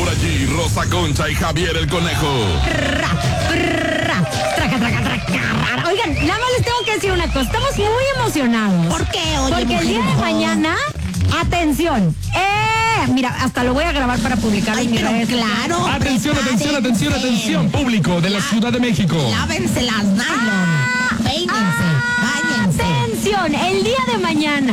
Laura G, Rosa Concha y Javier el Conejo. Oigan, nada más les tengo que decir una cosa. Estamos muy emocionados. ¿Por qué? Oye, porque el día de mañana, atención, mira, hasta lo voy a grabar para publicar en mis redes. Claro. Atención, público de la Ciudad de México. Lávense las nylon. Peínense, báñense. Atención, el día de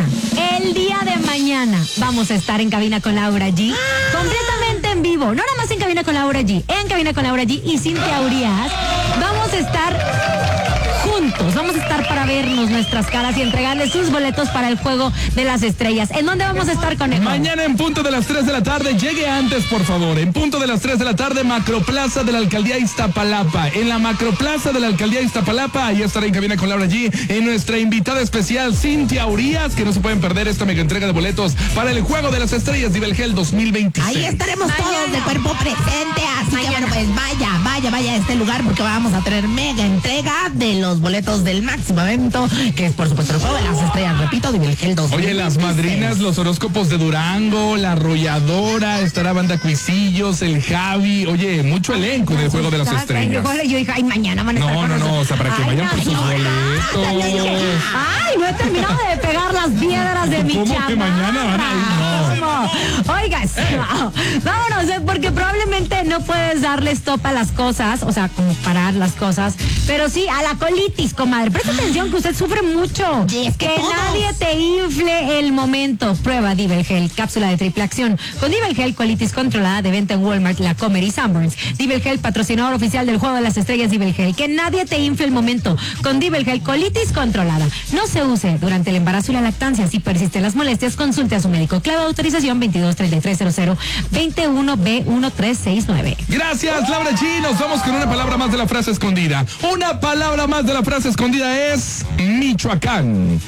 mañana vamos a estar en Cabina con Laura G. Completamente en vivo. No nada más en Cabina con Laura G. En Cabina con Laura G y Cintia Urias. Vamos a estar juntos. Vamos a estar para vernos nuestras caras y entregarles sus boletos para el Juego de las Estrellas. ¿En dónde vamos a estar, Conejo? Mañana en punto de las 3 de la tarde. Llegue antes, por favor. En punto de las 3 de la tarde, Macroplaza de la Alcaldía Iztapalapa. En la Macroplaza de la Alcaldía Iztapalapa, ahí estará en Cabina con Laura G. En nuestra invitada especial, Cintia Urias, que no se pueden perder esta mega entrega de boletos para el Juego de las Estrellas Nivel Gel 2026. Ahí estaremos todos de cuerpo presente. Así que bueno, pues vaya a este lugar porque vamos a tener mega entrega de los boletos del máximo evento, que es por supuesto el Juego de las Estrellas, repito, Nivel Gel 2026. Oye, las madrinas, los horóscopos de Durango, la arrolladora, estará Banda Cuisillos, el Javi. Oye, mucho elenco del Juego de las Estrellas. Yo dije, ay, mañana van a estar con nosotros. No, o sea, para que vayan por sus boletos. Ay, no he terminado de pegar las piedras de mi ¿Cómo chamarra. que mañana van a ir? No. Oigas, vámonos, porque probablemente no puedes darle stop a las cosas, o sea, como parar las cosas, pero sí a la colitis, comadre. Presta atención que usted sufre mucho. Es que todos. Nadie te infle el momento. Prueba Divel Gel, cápsula de triple acción. Con Divel Gel, colitis controlada, de venta en Walmart, La Comer y Sanborns. Divel Gel, patrocinador oficial del Juego de las Estrellas. Divel Gel, que nadie te infle el momento. Con Divel Gel, colitis controlada. No se use durante el embarazo y la lactancia. Si persisten las molestias, consulte a su médico. Clave de autorización 223300 21B1369. Gracias, Laura G. Nos vamos con una palabra más de la frase escondida. Una palabra más de la frase escondida es Michoacán.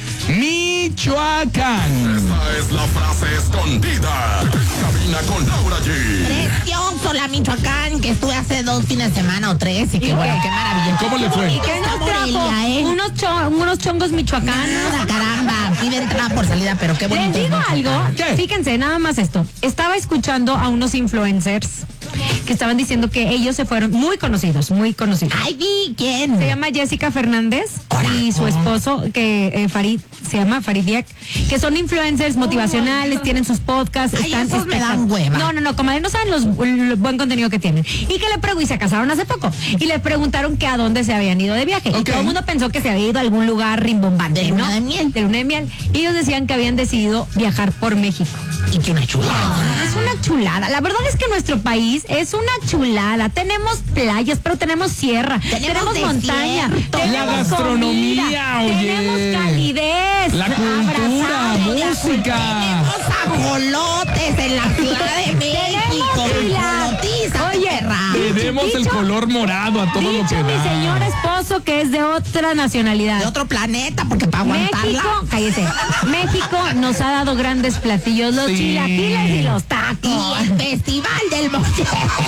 Michoacán. Esta es la frase escondida. Cabina con Laura G. Precioso la Michoacán, que estuve hace 2 fines de semana o 3 y que bueno, qué maravilloso. ¿Cómo le fue? ¿Y qué nos trajo? Unos chongos michoacanos. Nada, caramba, pide entrada por salida, pero qué bonito. Les digo algo, ¿Qué? fíjense, nada más esto. Estaba escuchando a unos influencers que estaban diciendo que ellos se fueron muy conocidos. Ay, vi, ¿quién? Se llama Jessica Fernández y su esposo, que se llama Farid Diak, que son influencers motivacionales, tienen sus podcasts. Ay, están esos me dan hueva. No, comadre, no saben el buen contenido que tienen. Y que y se casaron hace poco. Y le preguntaron que a dónde se habían ido de viaje. Y todo el mundo pensó que se había ido a algún lugar rimbombante, De ¿no? luna de miel. De luna de miel. Y ellos decían que habían decidido viajar por México. Y que una chulada. Es una chulada. La verdad es que nuestro país es una chulada. Tenemos playas, pero tenemos sierra. Tenemos montaña. desierto. Tenemos La gastronomía, comida, oye. Tenemos calidez. La cultura, Abrazamos, música. Tenemos ajolotes en la Ciudad de México. Ajolotiza, Oye, perra. Tenemos el color morado a todo lo que Dicho mi da. señor esposo que es de otra nacionalidad. De otro planeta, porque para aguantarla. México, cállese. México nos ha dado grandes platillos, los Sí. chilaquiles y los Y tacos. el Festival del Mollete.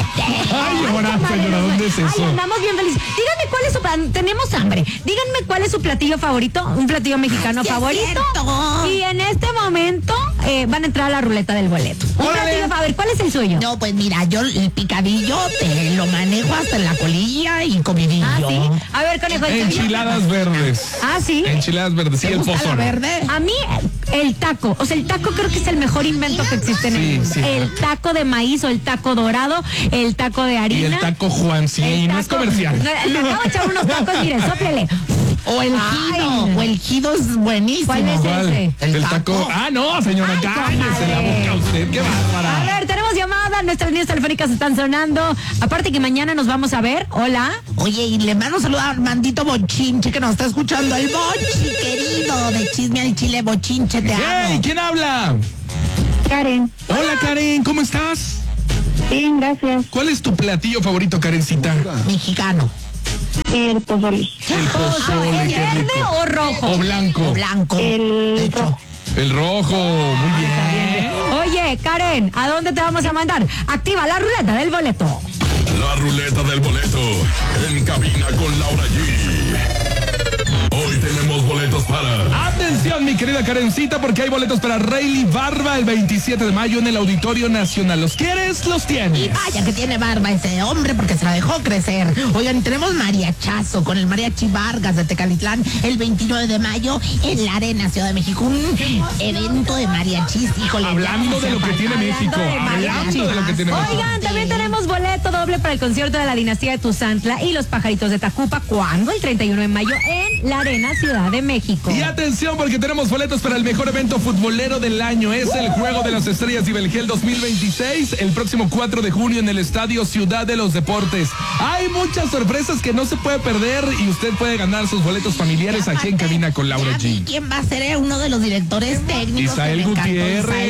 Ay, ahora, señora, ¿dónde es Ay, eso? andamos bien felices. Díganme cuál es su tenemos hambre. Díganme cuál es su platillo favorito, un platillo mexicano Ay, sí es favorito. cierto. Y en este momento van a entrar a la ruleta del boleto. Un Órale. platillo, a ver, ¿cuál es el suyo? No, pues mira, yo el picadillo te lo manejo hasta en la colilla y comidillo. Ah, sí. A ver, conejo. el tuyo. Enchiladas verdes. Ah, sí. Enchiladas verdes, sí, ¿Te el gusta la pozole. verde? A mí, el taco. O sea, el taco creo que es el mejor invento que existe en el Sí, mundo. sí. El taco de maíz o el taco dorado, el taco de harina. Y el taco Juan, sí, el no es taco- comercial. Me acabo de echar unos tacos, miren, sóplele. O el gido. O el gido es buenísimo. ¿Cuál es ¿Cuál? ese? El El taco. taco. Ah, no, señora, Ay, cállese la comadre. boca usted, qué A bárbara. ver, tenemos llamada, nuestras líneas telefónicas están sonando. Aparte que mañana nos vamos a ver. Hola. Oye, y le mando un saludo a Armandito Bochinche que nos está escuchando. El Bochi, querido, de Chisme al Chile, Bochinche, te Hey, amo. ¿quién habla? Karen, Hola, Karen, ¿cómo estás? bien, gracias. ¿Cuál es tu platillo favorito, Karencita? Mexicano. El pozole. El pozole, ¿Es qué verde rico. o rojo? O blanco. O blanco. El De hecho, rojo. El rojo, muy bien. Oye, Karen, ¿a dónde te vamos a mandar? Activa la ruleta del boleto. La ruleta del boleto en cabina con Laura G. Hoy tenemos boletos para Atención. Atención, mi querida Karencita, porque hay boletos para Rayleigh Barba el 27 de mayo en el Auditorio Nacional. ¿Los quieres? Los Y tienes. vaya que tiene barba ese hombre porque se la dejó crecer. Oigan, tenemos mariachazo con el Mariachi Vargas de Tecalitlán el 29 de mayo en la Arena Ciudad de México. Un evento de mariachis, híjole. Hablando de lo que tiene México. Hablando de lo que tiene México. Oigan, también tenemos boleto doble para el concierto de la dinastía de Tuzantla y los Pajaritos de Tacupa. ¿Cuándo? El 31 de mayo en la Arena Ciudad de México. Y atención, porque tenemos boletos para el mejor evento futbolero del año. Es el Juego de las Estrellas Ibelgel 2026, el próximo 4 de junio en el Estadio Ciudad de los Deportes. Hay muchas sorpresas que no se puede perder y usted puede ganar sus boletos familiares aquí en Cabina con Laura G. ¿Quién va a ser uno de los directores técnicos? Isael que me encantó? Gutiérrez.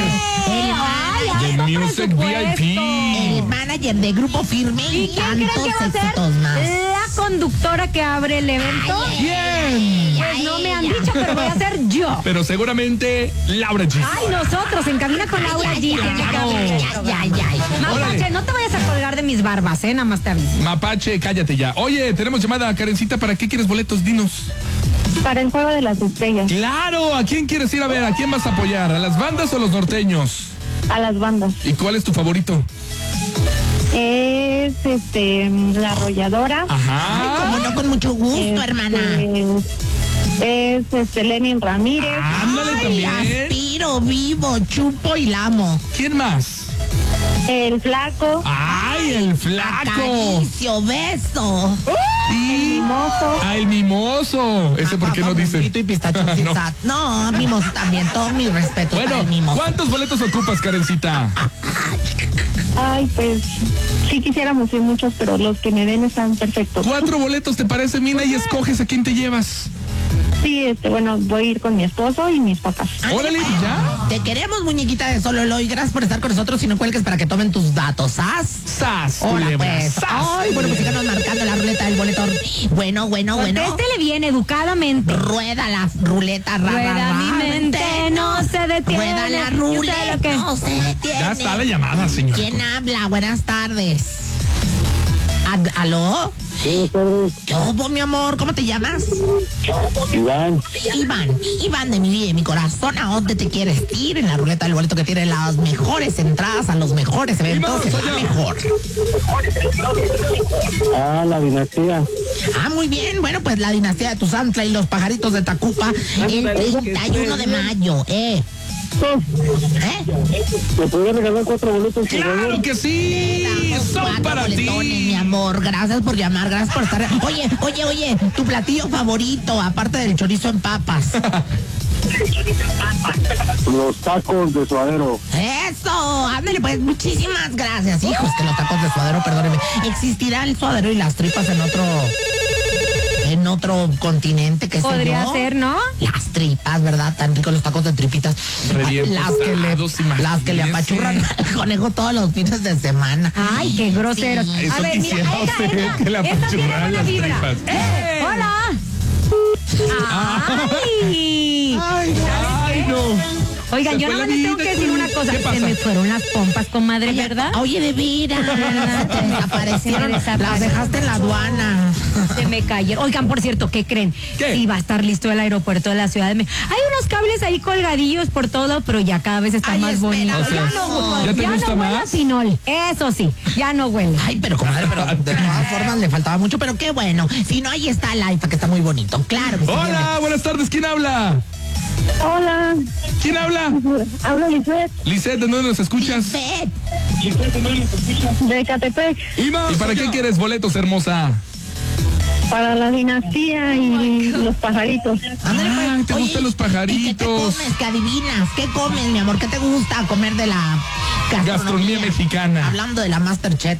El The Music VIP. El manager de Grupo Firme ¿Y y quién creen tantos que va a ser éxitos más. la conductora que abre el evento? ¿Quién? Pues no me han dicho, pero voy a ser yo. Pero seguramente Laura G. Ay, nosotros en Cabina con Laura G. tiene que haber esto. Mapache, no te vayas a colgar de mis barbas, nada más te aviso. Mapache, cállate ya. Oye, tenemos llamada, Karencita, ¿para qué quieres boletos? Dinos. Para el Juego de las Estrellas, Claro, ¿a quién quieres ir a ver? ¿A quién vas a apoyar? ¿A las bandas o a los norteños? a las bandas. ¿Y cuál es tu favorito? Es La Arrolladora. Ajá. Como no, con mucho gusto, hermana. Es Lenin Ramírez. Ándale también. Aspiro, vivo, chupo y lamo. ¿Quién más? El Flaco. ¡Ay, el flaco! Acaricio, beso. Y... Mimoso. ¡Ah, el mimoso! ¿Ese por qué no dice? Y pistacho, No. no, mimoso también. Todo mi respeto para Bueno, el mimoso. ¿cuántos boletos ocupas, Karencita? Ay, pues sí quisiéramos ir muchos, pero los que me den están perfectos. 4 boletos, ¿te parece, Mina? Y escoges a quién te llevas. Sí, bueno, voy a ir con mi esposo y mis papás. Órale, ¿ya? Te queremos, muñequita de Sololo, y gracias por estar con nosotros y no cuelgues para que tomen tus datos. ¿Sas? ¡Sas! Hola, culebra, pues. ¡sas! Ay, bueno, pues síganos marcando la ruleta del boleto. Bueno. Contéstele bien, educadamente. Rueda la ruleta, Rueda mi mente, no se detiene. Rueda la ¿Y usted ruleta, lo que? no se detiene. Ya está la llamada, señor. ¿Quién habla? Buenas tardes. ¿Aló? Buenas tardes, ¿Qué hubo, mi amor? ¿Cómo te llamas? Iván. Iván de mi vida y de mi corazón, ¿a dónde te quieres ir? En la ruleta del boleto que tiene las mejores entradas a los mejores eventos. Iván, soy La yo. mejor. La dinastía. Muy bien. Bueno, pues la dinastía de Tuzantla y los Pajaritos de Tacupa el 31 de mayo. ¿Me podría regalar 4 boletos? por favor? ¡Claro que sí! ¡Son 4 para ti! boletones, mi amor. Gracias por llamar, gracias por estar. Oye, tu platillo favorito, aparte del chorizo en papas. Los tacos de suadero. ¡Eso! Ándale, pues, muchísimas gracias. Hijos, que los tacos de suadero, perdóneme. ¿Existirá el suadero y las tripas en otro continente? Que Podría ser, ¿no? Las tripas, ¿verdad? Tan ricos los tacos de tripitas. Re bien Las que le imagínese. apachurran al conejo todos los fines de semana. Ay, qué groseros. Sí. Eso A ver, mira, quisiera esta usted, que le tiene apachurraran buena las vibra. tripas. Hola. Ay. ¡Ay, no! Oigan, Se yo fue nada la más les tengo vida. que decir una cosa. ¿Qué Se pasa? me fueron las pompas, comadre, ¿verdad? Oye, de veras. Te desaparecieron. Las dejaste en la aduana. Se me cayeron. Oigan, por cierto, ¿qué creen? ¿Qué? Sí, va a estar listo el aeropuerto de la Ciudad de México. Hay unos cables ahí colgadillos por todo, pero ya cada vez está Ay, más bonito. espera, Ya eso. no, ¿Ya te gusta no huele más? a pinol. Eso sí, ya no huele. Ay, pero comadre, pero de todas formas le faltaba mucho, pero qué bueno. Si no, ahí está el iPad, que está muy bonito. Claro que sí. Hola, buenas tardes. ¿Quién habla? Hola, ¿Quién habla? hablo Lisbeth Lisette, ¿de dónde nos escuchas? Ve, de Catepec, ¿Y para qué quieres boletos, hermosa? para la dinastía y los pajaritos. ándale, pues. Ah, ¿te Oye, gustan los ¿y qué te pajaritos? comes? ¿Qué adivinas? ¿Qué comes, mi amor? ¿Qué te gusta comer de la Gastronomía mexicana. Hablando de la Masterchef.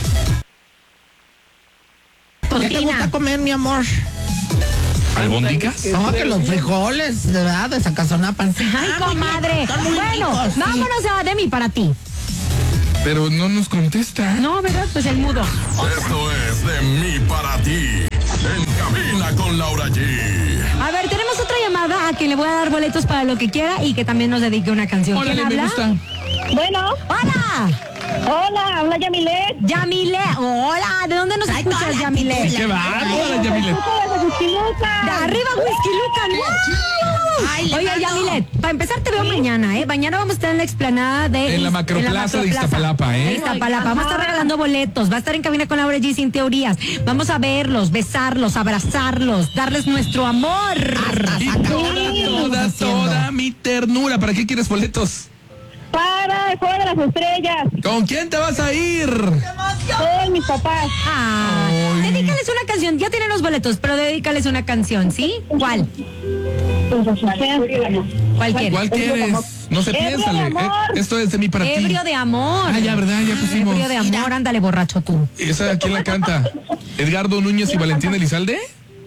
¿Qué te gusta comer, mi amor? ¿Albóndigas? No, que los frijoles, de verdad, de Zacazonapan. Ay, comadre. Bueno, vámonos a Demi para ti. Pero no nos contesta. No, ¿verdad? Pues el mudo. Esto es de mí para ti. En Cabina con Laura G. A ver, tenemos otra llamada a quien le voy a dar boletos para lo que quiera y que también nos dedique una canción. Órale, ¿Quién me habla? gusta. Bueno, ¡Hola! hola, habla Yamilet. Yamile. Hola, ¿de dónde nos Ay, escuchas, hola, Yamile? titula. ¡Qué bárbara, Yamilet! Hola, de Justiluca. De arriba, Whisky Lucan. ¡Wow! Ay, le Oye, mando. Yamilet, para empezar te veo mañana, ¿eh? Mañana vamos a estar en la explanada de... En la Macroplaza de Iztapalapa, ¿eh? De Iztapalapa. Vamos a estar regalando boletos. Va a estar en cabina con Laura G sin teorías. Vamos a verlos, besarlos, abrazarlos, darles nuestro amor. Y toda mi ternura. ¿Para qué quieres boletos? Para el Juego de las Estrellas. ¿Con quién te vas a ir? Con mis papás. Dedícales una canción. Ya tienen los boletos, pero dedícales una canción, ¿sí? ¿Cuál? Pues así sea. ¿Cuál quieres? ¿Cuál quieres? No se Ebrio piénsale. de amor. Esto es de mí para ti. Ebrio de amor. Ah, ya, ¿verdad? Ya pusimos. Ebrio de amor. Ándale, borracho tú. ¿Esa quién la canta? ¿Edgardo Núñez y Valentín Elizalde?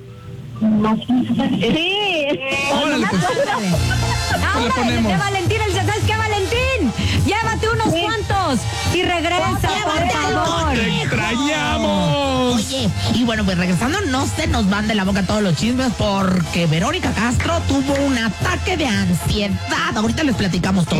Sí. Órale, pues. Ahora, ponemos. de Valentín, ¿sabes qué, Valentín? Llévate unos cuantos y regresa, por Llévate al favor. ¡Te extrañamos! Oye, y bueno, pues regresando, no se nos van de la boca todos los chismes porque Verónica Castro tuvo un ataque de ansiedad. Ahorita les platicamos todo.